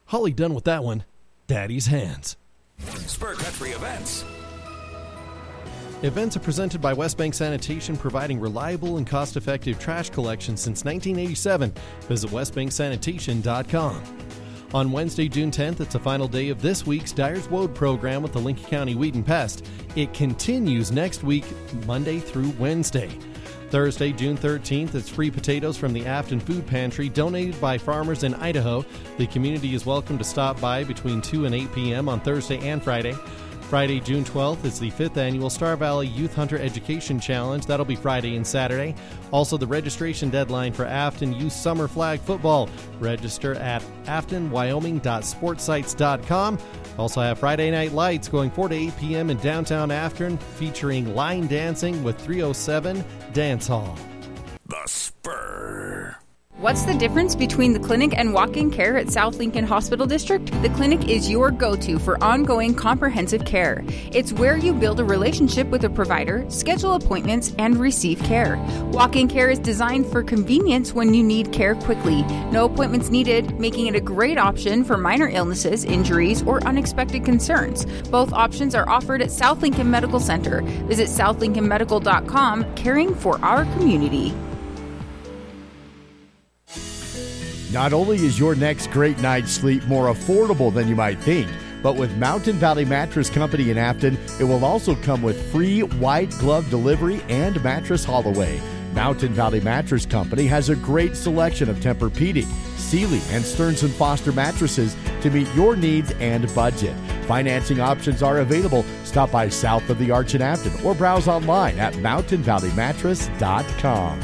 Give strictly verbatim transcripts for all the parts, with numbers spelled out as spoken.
Holly done with that one. Daddy's hands. Spur Country Events. Events are presented by West Bank Sanitation, providing reliable and cost-effective trash collection since nineteen eighty-seven. Visit west bank sanitation dot com. On Wednesday, June tenth, it's the final day of this week's Dyer's Woad program with the Lincoln County Weed and Pest. It continues next week, Monday through Wednesday. Thursday, June thirteenth, it's free potatoes from the Afton Food Pantry, donated by farmers in Idaho. The community is welcome to stop by between two and eight p.m. on Thursday and Friday. Friday, June twelfth, is the fifth annual Star Valley Youth Hunter Education Challenge. That'll be Friday and Saturday. Also, the registration deadline for Afton Youth Summer Flag Football. Register at afton wyoming dot sportsites dot com. Also have Friday Night Lights going four to eight p.m. in downtown Afton, featuring line dancing with three oh seven Dance Hall. The Spur. What's the difference between the clinic and walk-in care at South Lincoln Hospital District? The clinic is your go-to for ongoing comprehensive care. It's where you build a relationship with a provider, schedule appointments, and receive care. Walk-in care is designed for convenience when you need care quickly. No appointments needed, making it a great option for minor illnesses, injuries, or unexpected concerns. Both options are offered at South Lincoln Medical Center. Visit south lincoln medical dot com, caring for our community. Not only is your next great night's sleep more affordable than you might think, but with Mountain Valley Mattress Company in Afton, it will also come with free white glove delivery and mattress haul away. Mountain Valley Mattress Company has a great selection of Tempur-Pedic, Sealy, and Stearns and Foster mattresses to meet your needs and budget. Financing options are available. Stop by south of the Arch in Afton or browse online at mountain valley mattress dot com.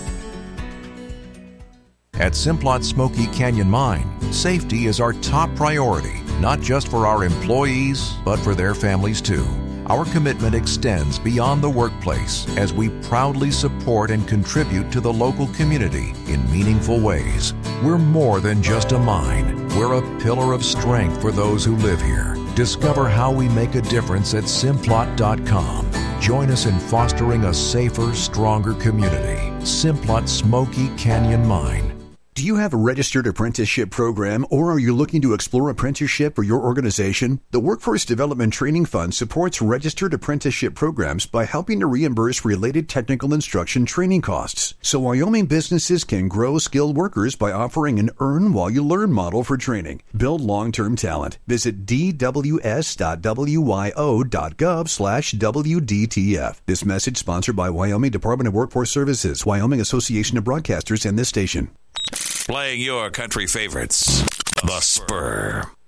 At Simplot Smoky Canyon Mine, safety is our top priority, not just for our employees, but for their families too. Our commitment extends beyond the workplace as we proudly support and contribute to the local community in meaningful ways. We're more than just a mine. We're a pillar of strength for those who live here. Discover how we make a difference at simplot dot com. Join us in fostering a safer, stronger community. Simplot Smoky Canyon Mine. Do you have a registered apprenticeship program, or are you looking to explore apprenticeship for your organization? The Workforce Development Training Fund supports registered apprenticeship programs by helping to reimburse related technical instruction training costs, so Wyoming businesses can grow skilled workers by offering an earn-while-you-learn model for training. Build long-term talent. Visit d w s dot w y o dot gov slash w d t f. This message sponsored by Wyoming Department of Workforce Services, Wyoming Association of Broadcasters, and this station. Playing your country favorites, The Spur.